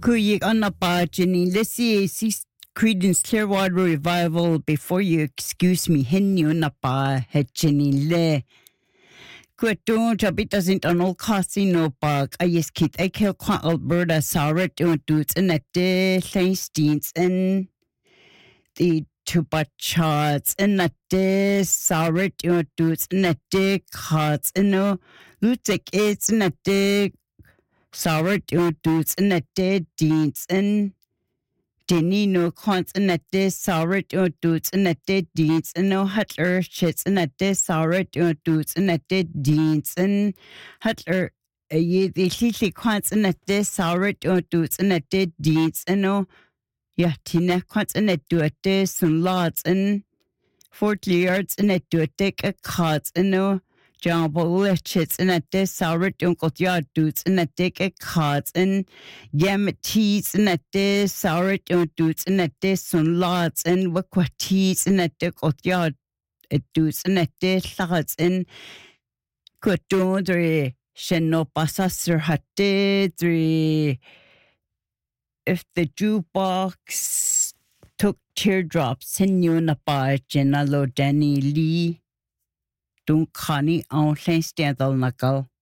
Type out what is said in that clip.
Kuyik Anapajini, let's see Creedence Clearwater Revival before you excuse me, Henny Napa Hetchini Le. Kwetung Jabita sind an all casino park. I yes kid I kill Quan Alberta Sauret and dudes and at the Steinsteins and the tuba charts and at the Sauret and dudes and at the cards and no Lutek it's and at the Sauret and dudes and at the deans and Denny no cons and at this Sauret and dudes and at the deans and no Hutler shits and at this Sauret and dudes and at the deans and Hutler the Lily cons and at this Sauret and dudes and at the deans and no Tina cons and at do at this some lots and 40 yards and at do a take a cards and no John Bolechits and at this Sauret and got yard dudes and at take a cards and Yamatis and at this Sauret and dudes and at this some lots and Wakwatis and at the got yard dudes and at this lots and Quatondre Sheno Pasasser hatte three if the jukebox took teardrops in you na pa Jenalo Danny Lee Don't Connie on Stand nakal.